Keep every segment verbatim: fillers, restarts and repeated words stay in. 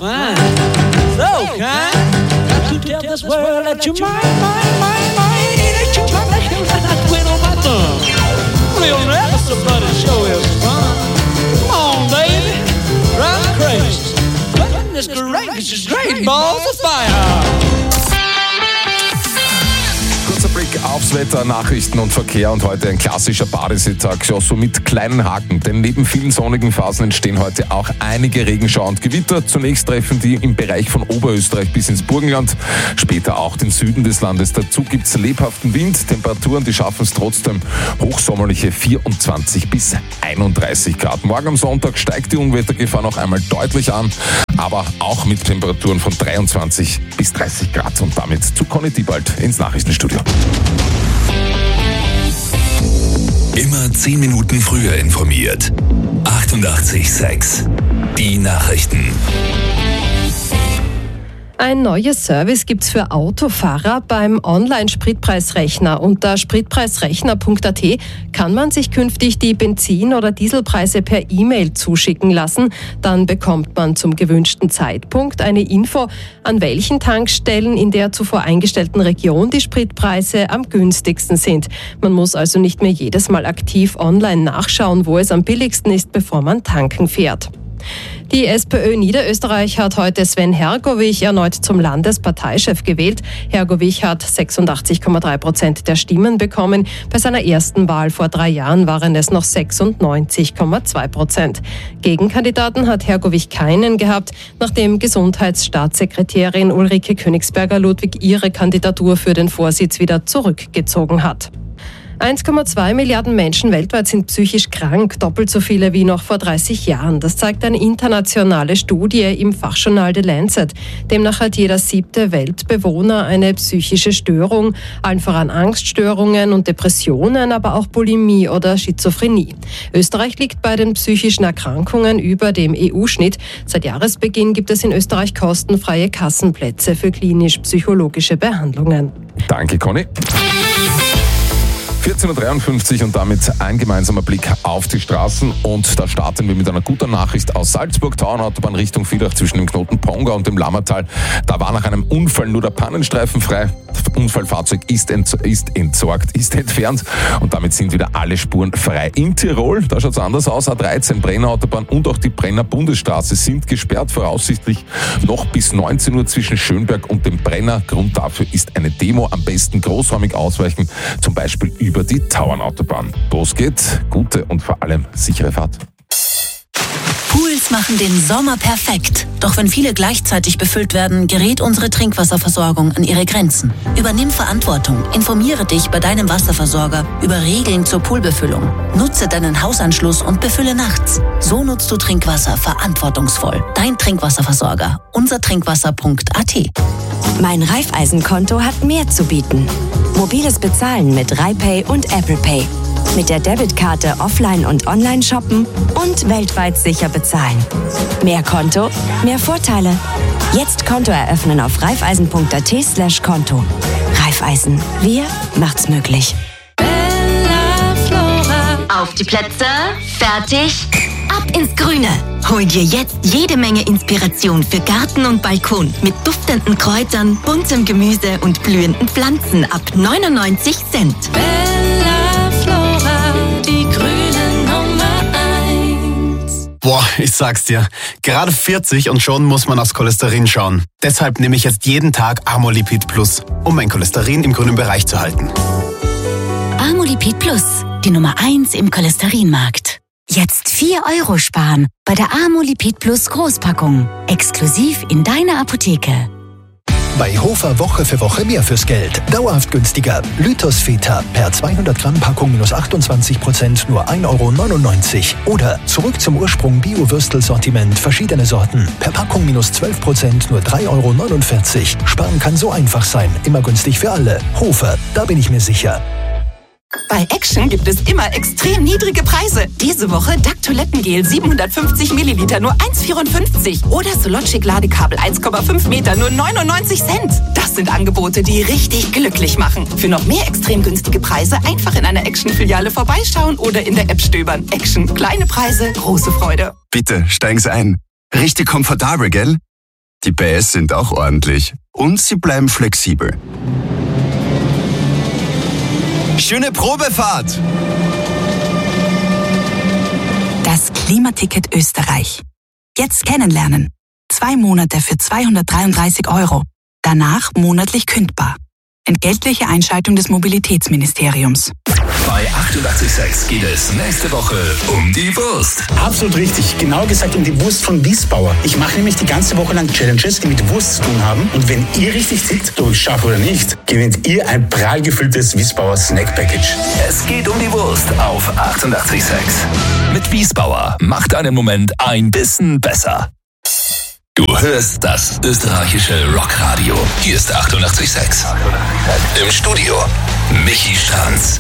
fine, so kind. Got to tell this world that you're mine, mine, mine, mine. That you come like you got that quit on my thumb. We'll never somebody show is fun. Come on, baby, drive me crazy. Goodness gracious, great balls of fire. Kurzer Blick aufs Wetter, Nachrichten und Verkehr und heute ein klassischer Badeseetag, ja, so mit kleinen Haken, denn neben vielen sonnigen Phasen entstehen heute auch einige Regenschauer und Gewitter. Zunächst treffen die im Bereich von Oberösterreich bis ins Burgenland, später auch den Süden des Landes. Dazu gibt es lebhaften Wind, Temperaturen, die schaffen es trotzdem hochsommerliche vierundzwanzig bis einunddreißig Grad. Morgen am Sonntag steigt die Unwettergefahr noch einmal deutlich an, aber auch mit Temperaturen von dreiundzwanzig bis dreißig Grad. Und damit zu Conny Diebald ins Nachrichtenstudio. Immer zehn Minuten früher informiert. achtundachtzig Komma sechs. Die Nachrichten. Ein neues Service gibt's für Autofahrer beim Online-Spritpreisrechner. Unter spritpreisrechner punkt a t kann man sich künftig die Benzin- oder Dieselpreise per E-Mail zuschicken lassen. Dann bekommt man zum gewünschten Zeitpunkt eine Info, an welchen Tankstellen in der zuvor eingestellten Region die Spritpreise am günstigsten sind. Man muss also nicht mehr jedes Mal aktiv online nachschauen, wo es am billigsten ist, bevor man tanken fährt. Die SPÖ Niederösterreich hat heute Sven Hergovich erneut zum Landesparteichef gewählt. Hergovich hat sechsundachtzig Komma drei Prozent der Stimmen bekommen. Bei seiner ersten Wahl vor drei Jahren waren es noch sechsundneunzig Komma zwei Prozent. Gegenkandidaten hat Hergovich keinen gehabt, nachdem Gesundheitsstaatssekretärin Ulrike Königsberger-Ludwig ihre Kandidatur für den Vorsitz wieder zurückgezogen hat. eins Komma zwei Milliarden Menschen weltweit sind psychisch krank, doppelt so viele wie noch vor dreißig Jahren. Das zeigt eine internationale Studie im Fachjournal The Lancet. Demnach hat jeder siebte Weltbewohner eine psychische Störung, allen voran Angststörungen und Depressionen, aber auch Bulimie oder Schizophrenie. Österreich liegt bei den psychischen Erkrankungen über dem E U-Schnitt. Seit Jahresbeginn gibt es in Österreich kostenfreie Kassenplätze für klinisch-psychologische Behandlungen. Danke, Conny. vierzehn Uhr dreiundfünfzig und damit ein gemeinsamer Blick auf die Straßen. Und da starten wir mit einer guten Nachricht aus Salzburg. Tauernautobahn Richtung Villach zwischen dem Knoten Ponga und dem Lammertal. Da war nach einem Unfall nur der Pannenstreifen frei. Das Unfallfahrzeug ist, ent, ist entsorgt, ist entfernt und damit sind wieder alle Spuren frei. In Tirol, da schaut es anders aus. A dreizehn, Brenner Autobahn und auch die Brenner Bundesstraße sind gesperrt, voraussichtlich noch bis neunzehn Uhr zwischen Schönberg und dem Brenner. Grund dafür ist eine Demo. Am besten großräumig ausweichen, zum Beispiel über die Tauernautobahn. Los geht's, gute und vor allem sichere Fahrt. Pools machen den Sommer perfekt. Doch wenn viele gleichzeitig befüllt werden, gerät unsere Trinkwasserversorgung an ihre Grenzen. Übernimm Verantwortung. Informiere dich bei deinem Wasserversorger über Regeln zur Poolbefüllung. Nutze deinen Hausanschluss und befülle nachts. So nutzt du Trinkwasser verantwortungsvoll. Dein Trinkwasserversorger. unser trinkwasser punkt a t. Mein Raiffeisen-Konto hat mehr zu bieten. Mobiles Bezahlen mit RaiPay und Apple Pay. Mit der Debitkarte offline und online shoppen und weltweit sicher bezahlen. Mehr Konto, mehr Vorteile. Jetzt Konto eröffnen auf raiffeisen punkt a t slash Konto. Raiffeisen, wir macht's möglich. Auf die Plätze, fertig, ab ins Grüne. Hol dir jetzt jede Menge Inspiration für Garten und Balkon mit duftenden Kräutern, buntem Gemüse und blühenden Pflanzen ab neunundneunzig Cent. Bella Flora, die grüne Nummer eins. Boah, ich sag's dir, gerade vierzig und schon muss man aufs Cholesterin schauen. Deshalb nehme ich jetzt jeden Tag Amolipid Plus, um mein Cholesterin im grünen Bereich zu halten. Amolipid Plus, die Nummer eins im Cholesterinmarkt. Jetzt vier Euro sparen bei der Amolipid Plus Großpackung. Exklusiv in deiner Apotheke. Bei Hofer Woche für Woche mehr fürs Geld. Dauerhaft günstiger. Lytos Feta per zweihundert Gramm Packung minus achtundzwanzig Prozent nur ein Euro neunundneunzig. Oder zurück zum Ursprung Bio-Würstel-Sortiment. Verschiedene Sorten. Per Packung minus zwölf Prozent nur drei Euro neunundvierzig. Sparen kann so einfach sein. Immer günstig für alle. Hofer, da bin ich mir sicher. Bei Action gibt es immer extrem niedrige Preise. Diese Woche D A C Toilettengel siebenhundertfünfzig Milliliter nur eins Komma vierundfünfzig oder Sologic Ladekabel eins Komma fünf Meter nur neunundneunzig Cent. Das sind Angebote, die richtig glücklich machen. Für noch mehr extrem günstige Preise einfach in einer Action-Filiale vorbeischauen oder in der App stöbern. Action, kleine Preise, große Freude. Bitte, steigen Sie ein. Richtig komfortabel, gell? Die P S sind auch ordentlich. Und sie bleiben flexibel. Schöne Probefahrt! Das Klimaticket Österreich. Jetzt kennenlernen. Zwei Monate für zweihundertdreiunddreißig Euro. Danach monatlich kündbar. Entgeltliche Einschaltung des Mobilitätsministeriums. Bei achtundachtzig Komma sechs geht es nächste Woche um die Wurst. Absolut richtig. Genau gesagt um die Wurst von Wiesbauer. Ich mache nämlich die ganze Woche lang Challenges, die mit Wurst zu tun haben. Und wenn ihr richtig tippt, ob ich schaffe oder nicht, gewinnt ihr ein prall gefülltes Wiesbauer Snack Package. Es geht um die Wurst auf achtundachtzig Komma sechs. Mit Wiesbauer macht einen Moment ein bisschen besser. Du hörst das österreichische Rockradio. Hier ist achtundachtzig Komma sechs. Im Studio Michi Stranz.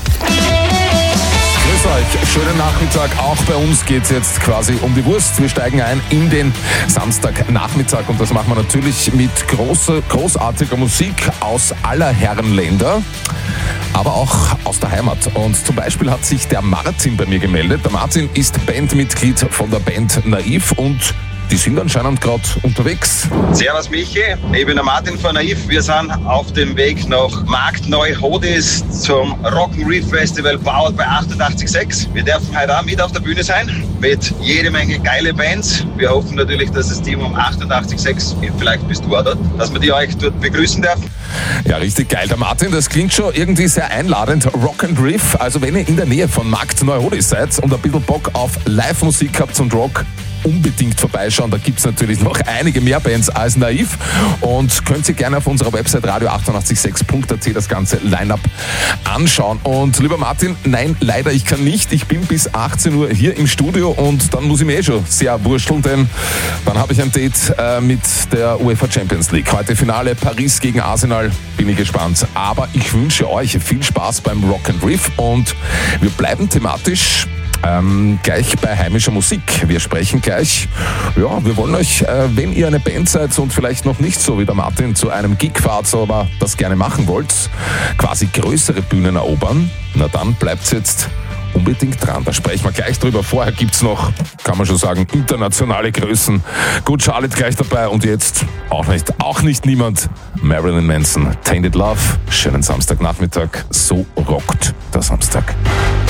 Grüß euch, schönen Nachmittag. Auch bei uns geht es jetzt quasi um die Wurst. Wir steigen ein in den Samstagnachmittag und das machen wir natürlich mit großer, großartiger Musik aus aller Herren Länder, aber auch aus der Heimat. Und zum Beispiel hat sich der Martin bei mir gemeldet. Der Martin ist Bandmitglied von der Band Naiv und die sind anscheinend gerade unterwegs. Servus Michi, ich bin der Martin von Naiv. Wir sind auf dem Weg nach Marktneuhodis zum Rock'n'Reef Festival, powered bei achtundachtzig Komma sechs. Wir dürfen heute auch mit auf der Bühne sein, mit jede Menge geile Bands. Wir hoffen natürlich, dass das Team um achtundachtzig Komma sechs, vielleicht bist du auch dort, dass wir die euch dort begrüßen dürfen. Ja, richtig geil. Der Martin, das klingt schon irgendwie sehr einladend. Rock'n'Reef, also wenn ihr in der Nähe von Marktneuhodis seid und ein bisschen Bock auf Live-Musik habt und Rock, unbedingt vorbeischauen. Da gibt es natürlich noch einige mehr Bands als Naiv und könnt ihr gerne auf unserer Website radio achtundachtzig Komma sechs punkt a t das ganze Line-Up anschauen. Und lieber Martin, nein, leider, ich kann nicht. Ich bin bis achtzehn Uhr hier im Studio und dann muss ich mir eh schon sehr wursteln, denn dann habe ich ein Date äh, mit der UEFA Champions League. Heute Finale Paris gegen Arsenal. Bin ich gespannt. Aber ich wünsche euch viel Spaß beim Rock'n'Reef und wir bleiben thematisch Ähm, gleich bei heimischer Musik. Wir sprechen gleich, ja, wir wollen euch, äh, wenn ihr eine Band seid und vielleicht noch nicht so wie der Martin zu einem Gig fahrt, aber das gerne machen wollt, quasi größere Bühnen erobern, na dann bleibt's jetzt unbedingt dran. Da sprechen wir gleich drüber. Vorher gibt's noch, kann man schon sagen, internationale Größen. Good Charlotte gleich dabei und jetzt auch nicht, auch nicht niemand. Marilyn Manson, Tainted Love. Schönen Samstagnachmittag. So rockt der Samstag.